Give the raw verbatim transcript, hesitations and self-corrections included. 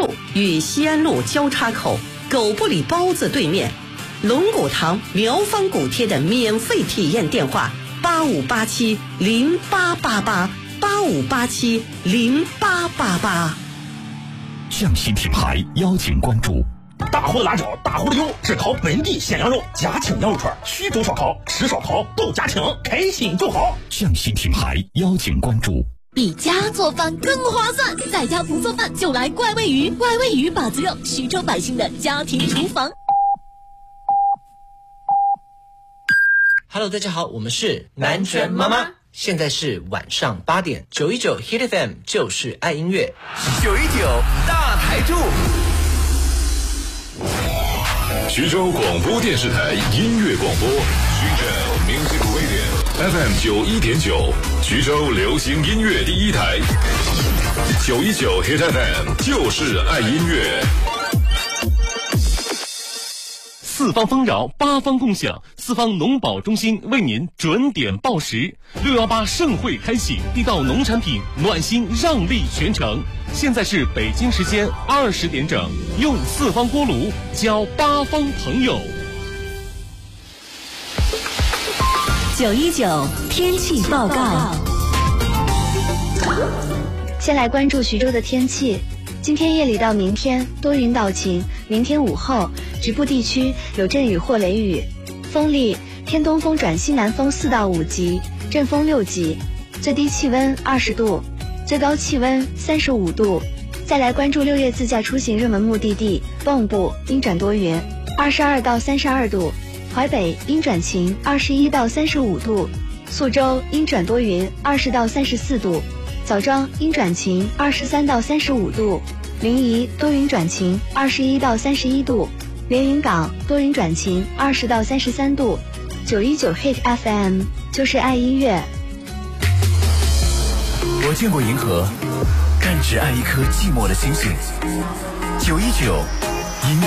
路与西安路交叉口狗不理包子对面，龙骨堂苗方骨贴的免费体验电话八五八七零八八八八五八七零八八八。 匠心品牌邀请关注。 大湖的辣椒，大湖的油，只烤本地鲜羊肉，家庭羊肉串，徐州烧烤，吃烧烤都家庭，开心就好。 匠心品牌邀请关注。 比家做饭更划算，在家不做饭就来怪味鱼，怪味鱼把子肉，徐州百姓的家庭厨房。 Hello， 大家好，我们是南拳妈妈。现在是晚上八点，九一九 Hit F M 就是爱音乐， 九一九大台柱。 徐州广播电视台音乐广播，徐州 Music Radio F M 九一点九，徐州流行音乐第一台，九一九 Hit F M 就是爱音乐。 四方丰饶，八方共享，四方农保中心为您准点报时。六幺八盛会开启，地道农产品暖心让利全城。现在是北京时间二十点整，用四方锅炉交八方朋友。 九一九天气报告。 先来关注徐州的天气。今天夜里到明天多云到晴，明天午后局部地区有阵雨或雷雨，风力偏东风转西南风四到五级，阵风六级，最低气温二十度，最高气温三十五度。再来关注六月自驾出行热门目的地，蚌埠阴转多云，二十二到三十二度；淮北阴转晴，二十一到三十五度；宿州阴转多云，二十到三十四度；枣庄阴转晴，二十三到三十五度；临沂多云转晴，二十一到三十一度；连云港多云转晴，二十到三十三度。九一九 Hit F M 就是爱音乐。 我见过银河，但只爱一颗寂寞的星星。九一九